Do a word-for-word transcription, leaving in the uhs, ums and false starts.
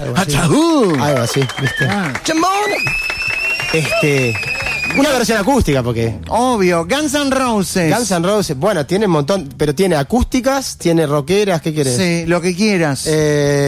Algo así. ¡Achahú! Algo así, ¿viste? Ah. ¡Chamón! Este... Una versión acústica, porque... Obvio, Guns N' Roses. Guns N' Roses, bueno, tiene un montón, pero tiene acústicas, tiene rockeras, ¿qué querés? Sí, lo que quieras. Eh...